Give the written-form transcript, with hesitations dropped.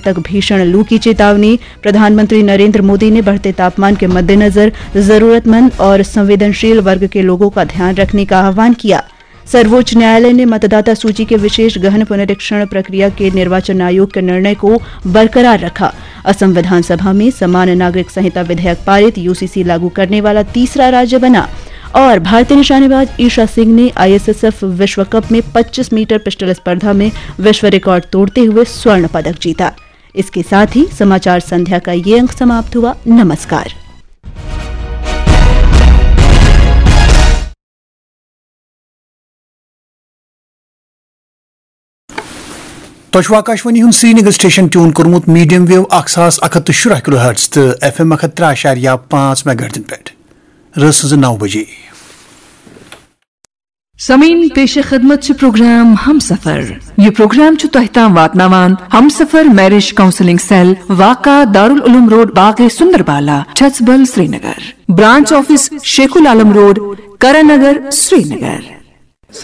तक भीषण लू की चेतावनी। प्रधानमंत्री नरेंद्र मोदी ने बढ़ते तापमान के मद्देनजर जरूरतमंद और संवेदनशील वर्ग के लोगों का ध्यान रखने का आह्वान किया। सर्वोच्च न्यायालय ने मतदाता सूची के विशेष गहन पुनरीक्षण प्रक्रिया के निर्वाचन आयोग के निर्णय को बरकरार रखा। असम विधानसभा में समान नागरिक संहिता विधेयक पारित, यूसीसी लागू करने वाला तीसरा राज्य बना। और भारतीय निशानेबाज ईशा सिंह ने आईएसएसएफ विश्व कप में 25 मीटर पिस्टल स्पर्धा में विश्व रिकॉर्ड तोड़ते हुए स्वर्ण पदक जीता। इसके साथ ही समाचार संध्या का ये अंक समाप्त हुआ। नमस्कार। Akashvani Srinagar station tune कोर्मुत medium wave 1170 kilohertz तो FM 103.5 मेगाहर्ट्ज पे रस 9 बजे। समीन पेश खिदमत प्रोग्राम हम सफर। ये प्रोग्राम तोह ताम वातनावान हम सफर मैरिज काउंसलिंग सेल वाका दारुल उलूम रोड बाग सुंदरबाला छत्सबल श्रीनगर। ब्रांच ऑफिस शेखुल आलम रोड करानगर श्रीनगर।